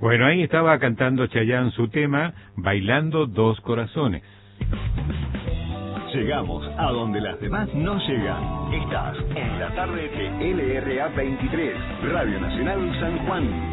Bueno, ahí estaba cantando Chayanne su tema, Bailando Dos Corazones. Llegamos a donde las demás no llegan. Estás en la tarde de LRA 23, Radio Nacional San Juan.